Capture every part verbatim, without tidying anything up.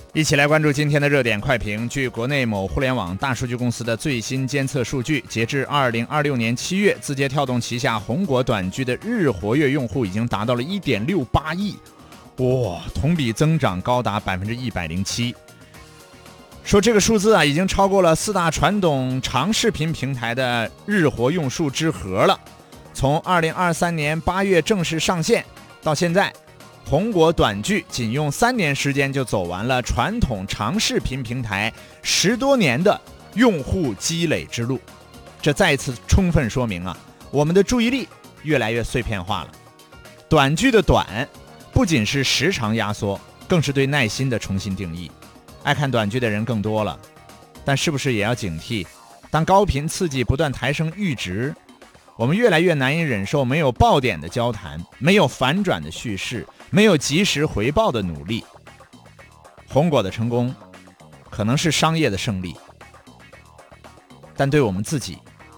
一起来关注今天的热点快评。据国内某互联网大数据公司的最新监测数据，截至二零二六年七月，字节跳动旗下红果短剧的日活跃用户已经达到了 一点六八亿，哇，同比增长高达 百分之一百零七。说这个数字啊，已经超过了四大传统长视频平台的日活用数之和了。从二零二三年八月正式上线到现在，红果短剧仅用三年时间就走完了传统长视频平台十多年的用户积累之路。这再次充分说明啊，我们的注意力越来越碎片化了。短剧的短不仅是时长压缩，更是对耐心的重新定义。爱看短剧的人更多了，但是不是也要警惕，当高频刺激不断抬升阈值，我们越来越难以忍受没有爆点的交谈，没有反转的叙事，没有及时回报的努力。红果的成功可能是商业的胜利，但对我们自己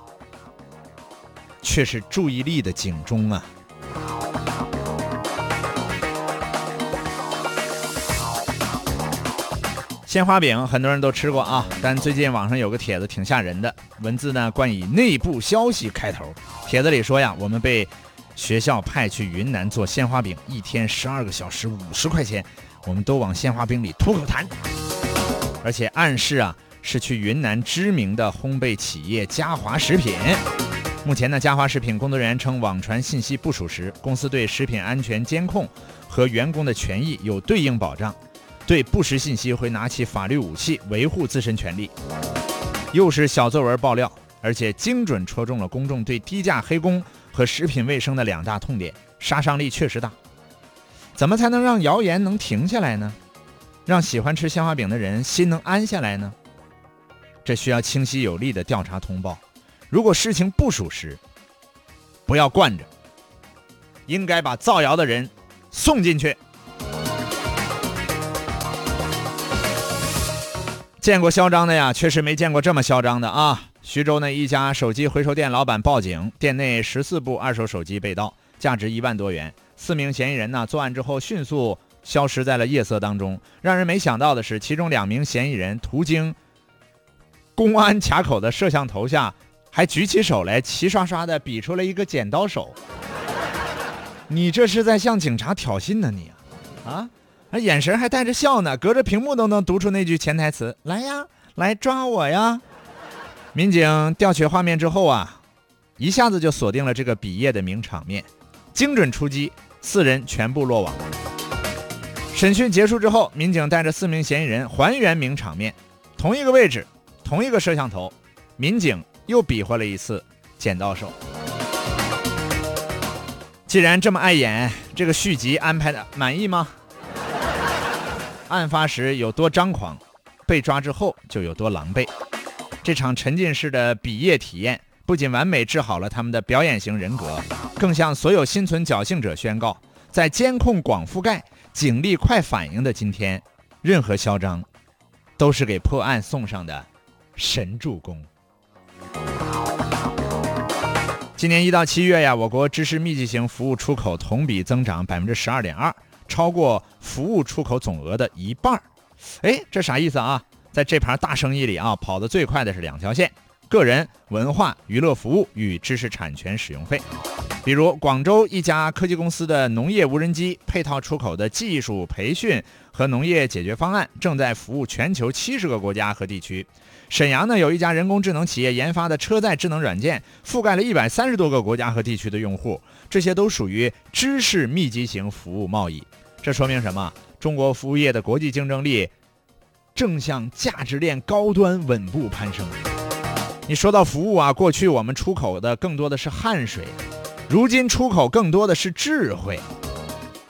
却是注意力的警钟啊。鲜花饼很多人都吃过啊，但最近网上有个帖子挺吓人的，文字呢冠以内部消息开头。帖子里说呀，我们被学校派去云南做鲜花饼，一天十二个小时五十块钱，我们都往鲜花饼里吐口痰。而且暗示啊是去云南知名的烘焙企业嘉华食品。目前呢，嘉华食品工作人员称网传信息不属实，公司对食品安全监控和员工的权益有对应保障，对不实信息会拿起法律武器维护自身权利。又是小作文爆料，而且精准戳中了公众对低价黑工和食品卫生的两大痛点，杀伤力确实大。怎么才能让谣言能停下来呢？让喜欢吃鲜花饼的人心能安下来呢？这需要清晰有力的调查通报。如果事情不属实，不要惯着，应该把造谣的人送进去。见过嚣张的呀，确实没见过这么嚣张的啊！徐州呢一家手机回收店老板报警，店内十四部二手手机被盗，价值一万多元。四名嫌疑人呢作案之后迅速消失在了夜色当中。让人没想到的是，其中两名嫌疑人途经公安卡口的摄像头下，还举起手来齐刷刷的比出了一个剪刀手。你这是在向警察挑衅呢你啊！啊，眼神还带着笑呢，隔着屏幕都能读出那句潜台词：来呀，来抓我呀！民警调取画面之后啊，一下子就锁定了这个比业的名场面，精准出击，四人全部落网。审讯结束之后，民警带着四名嫌疑人还原名场面，同一个位置，同一个摄像头，民警又比划了一次剪刀手。既然这么碍眼，这个续集安排的满意吗？案发时有多张狂，被抓之后就有多狼狈。这场沉浸式的比业体验不仅完美治好了他们的表演型人格，更向所有心存侥幸者宣告，在监控广覆盖、警力快反应的今天，任何嚣张都是给破案送上的神助攻。今年一到七月呀，我国知识密集型服务出口同比增长 百分之十二点二， 超过服务出口总额的一半。哎，这啥意思啊？在这盘大生意里啊，跑得最快的是两条线：个人、文化、娱乐服务与知识产权使用费。比如广州一家科技公司的农业无人机配套出口的技术培训和农业解决方案正在服务全球七十个国家和地区。沈阳呢有一家人工智能企业研发的车载智能软件，覆盖了一百三十多个国家和地区的用户，这些都属于知识密集型服务贸易。这说明什么？中国服务业的国际竞争力正向价值链高端稳步攀升。你说到服务啊，过去我们出口的更多的是汗水，如今出口更多的是智慧。